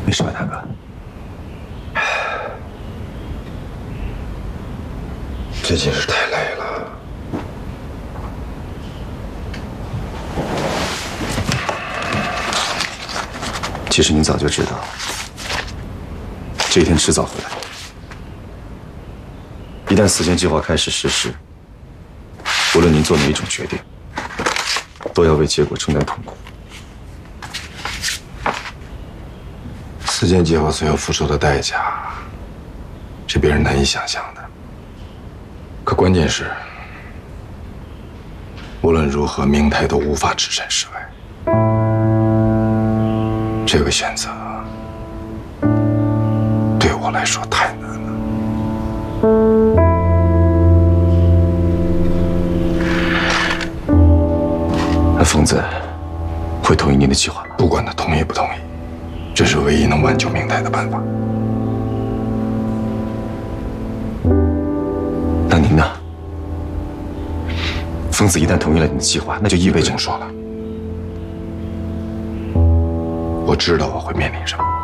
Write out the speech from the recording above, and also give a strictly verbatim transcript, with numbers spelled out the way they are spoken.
没事吧，大哥？ 最近是太累了。 其实您早就知道，这一天迟早会来。一旦四线计划开始实施，无论您做哪一种决定，都要为结果承担痛苦。 四线计划所要付出的代价，是别人难以想象的。可关键是，无论如何，明台都无法置身事外。这个选择，对我来说太难了。 那疯子会同意您的计划吗？ 不管他同意不同意，这是唯一能挽救明台的办法。 那您呢？疯子一旦同意了你的计划，那就意味着…… 不用说了，我知道我会面临什么。